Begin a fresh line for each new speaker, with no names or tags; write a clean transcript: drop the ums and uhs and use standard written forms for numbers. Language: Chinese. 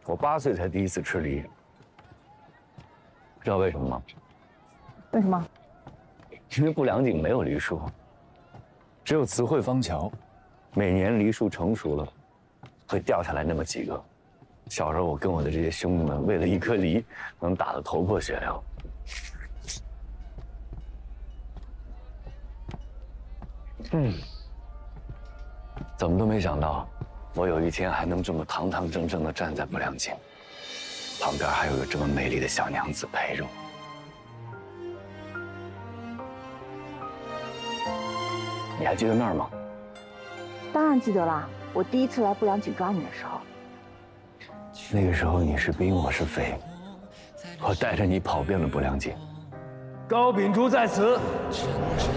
我8岁才第一次吃梨，知道为什么吗？
为什么？
因为不良井没有梨树，只有慈惠坊桥。每年梨树成熟了，会掉下来那么几个。小时候我跟我的这些兄弟们为了一颗梨，能打得头破血流。怎么都没想到，我有一天还能这么堂堂正正地站在不良井，旁边还有个这么美丽的小娘子陪着我。你还记得那儿吗？
当然记得啦，我第一次来不良井抓你的时候。
那个时候你是兵，我是匪，我带着你跑遍了不良井。
高秉烛在此。